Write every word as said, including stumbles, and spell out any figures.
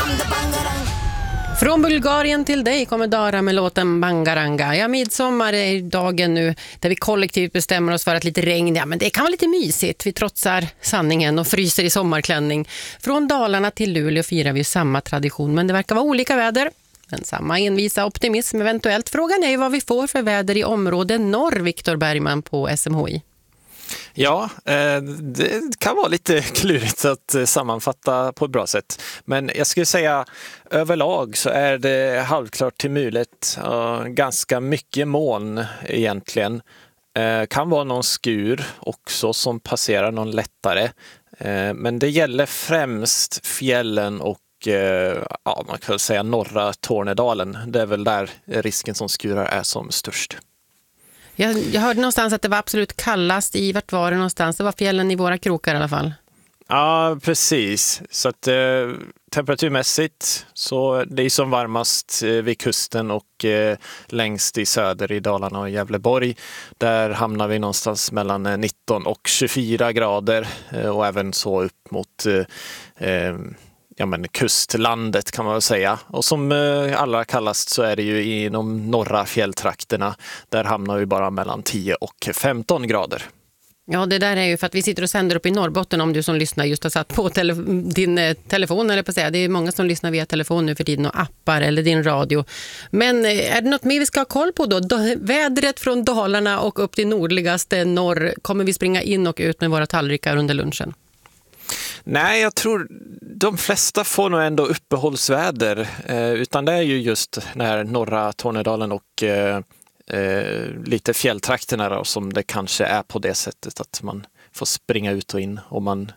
Från Bulgarien till dig kommer Dara med låten Bangaranga. Ja, midsommar är dagen nu där vi kollektivt bestämmer oss för att lite regn, ja men det kan vara lite mysigt. Vi trotsar sanningen och fryser i sommarklänning. Från Dalarna till Luleå firar vi samma tradition, men det verkar vara olika väder. Men samma envisa optimism eventuellt. Frågan är ju vad vi får för väder i område norr, Viktor Bergman på S M H I. Ja, det kan vara lite klurigt att sammanfatta på ett bra sätt. Men jag skulle säga överlag så är det halvklart till mulet. Ganska mycket moln egentligen. Kan vara någon skur också som passerar någon lättare. Men det gäller främst fjällen och ja, man kan säga norra Tornedalen. Det är väl där risken som skurar är som störst. Jag, jag hörde någonstans att det var absolut kallast i, vart var det någonstans? Det var fjällen i våra krokar i alla fall. Ja, precis. Så att eh, temperaturmässigt så det är som varmast eh, vid kusten och eh, längst i söder i Dalarna och Gävleborg. Där hamnar vi någonstans mellan nitton och tjugofyra grader eh, och även så upp mot eh, eh, ja, men kustlandet kan man väl säga. Och som eh, allra kallast så är det ju i de norra fjälltrakterna. Där hamnar vi bara mellan tio och femton grader. Ja, det där är ju för att vi sitter och sänder upp i Norrbotten, om du som lyssnar just har satt på tele- din eh, telefon eller på att säga. Det är många som lyssnar via telefon nu för tiden och appar eller din radio. Men eh, är det något mer vi ska ha koll på då? då? Vädret från Dalarna och upp till nordligaste norr, kommer vi springa in och ut med våra tallrikar under lunchen? Nej, jag tror de flesta får nog ändå uppehållsväder. Eh, utan det är ju just den här norra Tornedalen och eh, eh, lite fjälltrakterna då, som det kanske är på det sättet att man får springa ut och in om man